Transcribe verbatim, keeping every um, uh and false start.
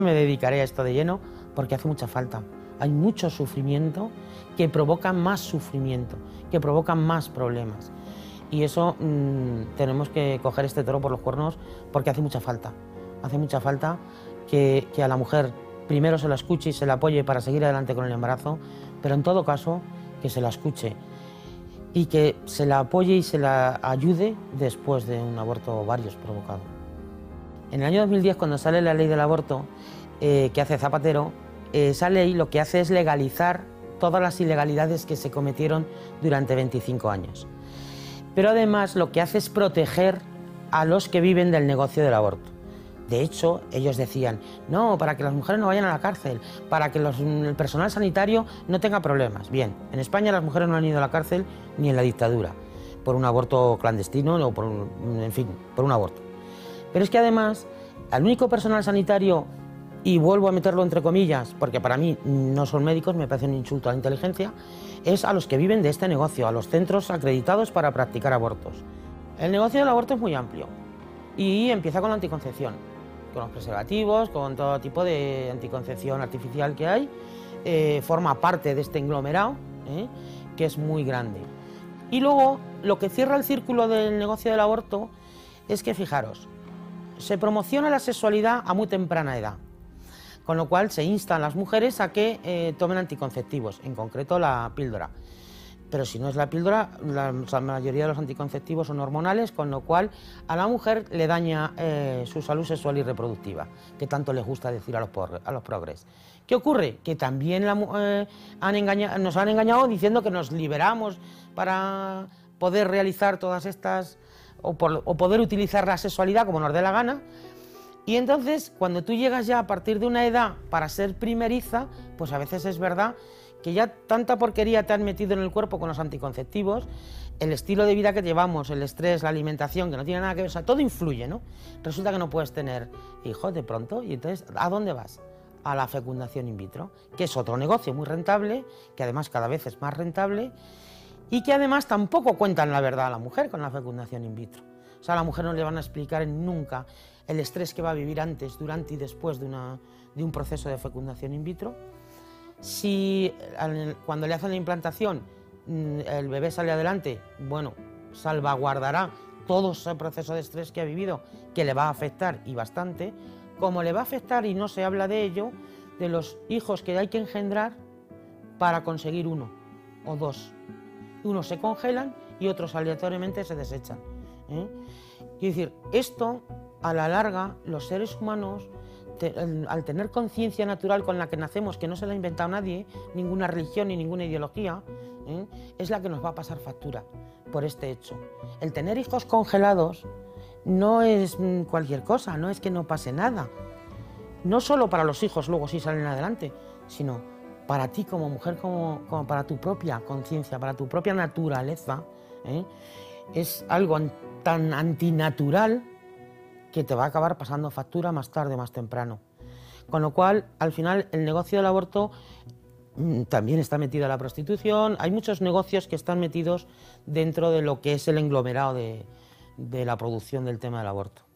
Me dedicaré a esto de lleno porque hace mucha falta. Hay mucho sufrimiento que provoca más sufrimiento, que provoca más problemas. Y eso mmm, tenemos que coger este toro por los cuernos porque hace mucha falta. Hace mucha falta que, que a la mujer primero se la escuche y se la apoye para seguir adelante con el embarazo, pero en todo caso que se la escuche y que se la apoye y se la ayude después de un aborto o varios provocados. En el año dos mil diez, cuando sale la ley del aborto, eh, que hace Zapatero, eh, esa ley lo que hace es legalizar todas las ilegalidades que se cometieron durante veinticinco años. Pero además lo que hace es proteger a los que viven del negocio del aborto. De hecho, ellos decían, no, para que las mujeres no vayan a la cárcel, para que los, el personal sanitario no tenga problemas. Bien, en España las mujeres no han ido a la cárcel ni en la dictadura, por un aborto clandestino o por un, en fin, por un aborto. Pero es que además, al único personal sanitario, y vuelvo a meterlo entre comillas, porque para mí no son médicos, me parece un insulto a la inteligencia, es a los que viven de este negocio, a los centros acreditados para practicar abortos. El negocio del aborto es muy amplio y empieza con la anticoncepción, con los preservativos, con todo tipo de anticoncepción artificial que hay, eh, forma parte de este englomerado, eh, que es muy grande. Y luego, lo que cierra el círculo del negocio del aborto es que, fijaros, se promociona la sexualidad a muy temprana edad, con lo cual se insta a las mujeres a que eh, tomen anticonceptivos, en concreto la píldora. Pero si no es la píldora, la, la mayoría de los anticonceptivos son hormonales, con lo cual a la mujer le daña eh, su salud sexual y reproductiva, que tanto les gusta decir a los, por, a los progres. ¿Qué ocurre? Que también la, eh, han engañado, nos han engañado diciendo que nos liberamos para poder realizar todas estas, o, por, o poder utilizar la sexualidad como nos dé la gana. Y entonces, cuando tú llegas ya a partir de una edad para ser primeriza, pues a veces es verdad que ya tanta porquería te han metido en el cuerpo con los anticonceptivos, el estilo de vida que llevamos, el estrés, la alimentación, que no tiene nada que ver, o sea, todo influye, ¿no? Resulta que no puedes tener hijos de pronto, y entonces, ¿a dónde vas? A la fecundación in vitro, que es otro negocio muy rentable, que además cada vez es más rentable, y que además tampoco cuentan la verdad a la mujer con la fecundación in vitro. O sea, a la mujer no le van a explicar nunca el estrés que va a vivir antes, durante y después de, una, de un proceso de fecundación in vitro. Si cuando le hacen la implantación el bebé sale adelante, bueno, salvaguardará todo ese proceso de estrés que ha vivido, que le va a afectar y bastante, como le va a afectar y no se habla de ello, de los hijos que hay que engendrar para conseguir uno o dos. Unos se congelan y otros aleatoriamente se desechan. ¿eh? Quiero decir, esto a la larga los seres humanos, te, al tener conciencia natural con la que nacemos, que no se la ha inventado nadie, ninguna religión ni ninguna ideología, ¿eh? es la que nos va a pasar factura por este hecho. El tener hijos congelados no es cualquier cosa, no es que no pase nada. No solo para los hijos luego si salen adelante, sino para ti como mujer, como, como para tu propia conciencia, para tu propia naturaleza, ¿eh? es algo tan antinatural que te va a acabar pasando factura más tarde o más temprano. Con lo cual, al final, el negocio del aborto mmm, también está metido a la prostitución. Hay muchos negocios que están metidos dentro de lo que es el englomerado de, de la producción del tema del aborto.